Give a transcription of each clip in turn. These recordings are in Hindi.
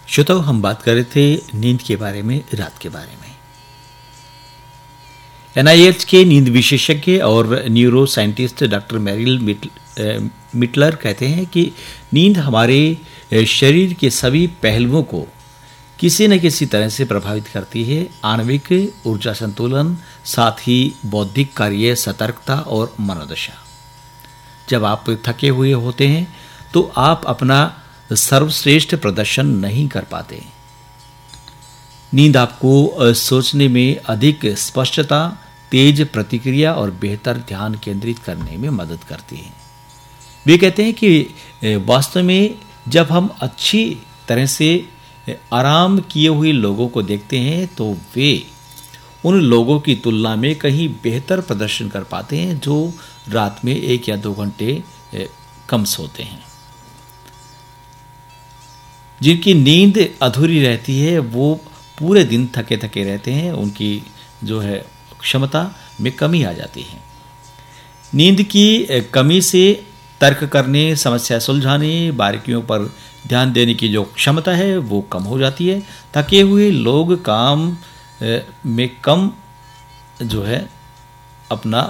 श्रोताओं, हम बात कर रहे थे नींद के बारे में, रात के बारे में। एनआईएच के नींद विशेषज्ञ और न्यूरो साइंटिस्ट डॉक्टर मैरिल मिटलर कहते हैं कि नींद हमारे शरीर के सभी पहलुओं को किसी न किसी तरह से प्रभावित करती है। आणविक ऊर्जा संतुलन, साथ ही बौद्धिक कार्य, सतर्कता और मनोदशा। जब आप थके हुए होते हैं तो आप अपना सर्वश्रेष्ठ प्रदर्शन नहीं कर पाते। नींद आपको सोचने में अधिक स्पष्टता, तेज प्रतिक्रिया और बेहतर ध्यान केंद्रित करने में मदद करती है। वे कहते हैं कि वास्तव में जब हम अच्छी तरह से आराम किए हुए लोगों को देखते हैं तो वे उन लोगों की तुलना में कहीं बेहतर प्रदर्शन कर पाते हैं जो रात में 1 या 2 घंटे कम सोते हैं। जिनकी नींद अधूरी रहती है वो पूरे दिन थके थके रहते हैं, उनकी जो है क्षमता में कमी आ जाती है। नींद की कमी से तर्क करने, समस्या सुलझाने, बारीकियों पर ध्यान देने की जो क्षमता है वो कम हो जाती है। थके हुए लोग काम में कम जो है अपना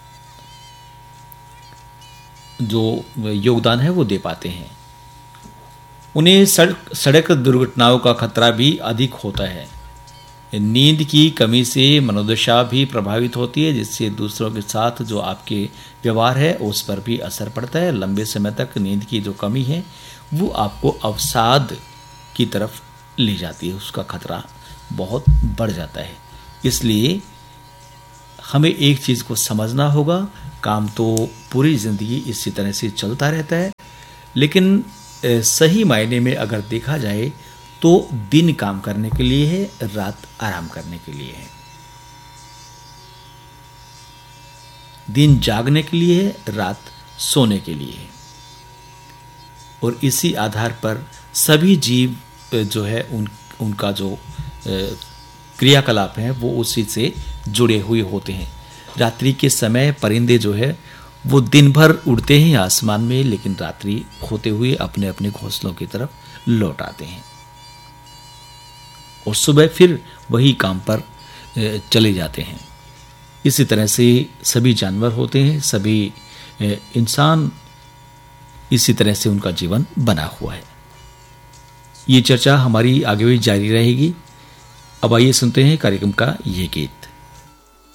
जो योगदान है वो दे पाते हैं। उन्हें सड़क दुर्घटनाओं का खतरा भी अधिक होता है। नींद की कमी से मनोदशा भी प्रभावित होती है, जिससे दूसरों के साथ जो आपके व्यवहार है उस पर भी असर पड़ता है। लंबे समय तक नींद की जो कमी है वो आपको अवसाद की तरफ ले जाती है, उसका खतरा बहुत बढ़ जाता है। इसलिए हमें एक चीज़ को समझना होगा, काम तो पूरी ज़िंदगी इसी तरह से चलता रहता है, लेकिन सही मायने में अगर देखा जाए तो दिन काम करने के लिए है, रात आराम करने के लिए है। दिन जागने के लिए है, रात सोने के लिए है। और इसी आधार पर सभी जीव जो है उनका जो क्रियाकलाप है वो उसी से जुड़े हुए होते हैं। रात्रि के समय परिंदे जो है वो दिन भर उड़ते हैं आसमान में, लेकिन रात्रि होते हुए अपने अपने घोंसलों की तरफ लौट आते हैं और सुबह फिर वही काम पर चले जाते हैं। इसी तरह से सभी जानवर होते हैं, सभी इंसान इसी तरह से उनका जीवन बना हुआ है। ये चर्चा हमारी आगे भी जारी रहेगी। अब आइए सुनते हैं कार्यक्रम का ये गीत।